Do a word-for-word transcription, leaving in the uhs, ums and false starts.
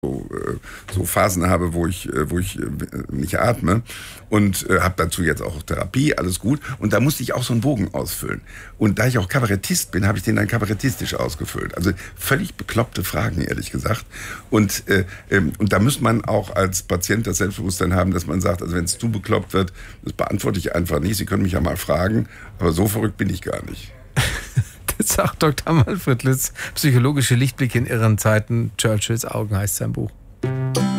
so, so Phasen habe, wo ich, wo ich nicht atme und äh, habe dazu jetzt auch Therapie, alles gut. Und da musste ich auch so einen Bogen ausfüllen. Und da ich auch Kabarettist bin, habe ich den dann kabarettistisch ausgefüllt. Also völlig bekloppte Fragen, ehrlich gesagt. Und, äh, ähm, und da muss man auch als Patient das Selbstbewusstsein haben, dass man sagt, also wenn es zu bekloppt wird, das beantworte ich einfach nicht. Sie können mich ja mal fragen, aber so verrückt bin ich gar nicht. Das sagt Doktor Manfred Lütz, psychologische Lichtblicke in irren Zeiten. Churchills Augen heißt sein Buch.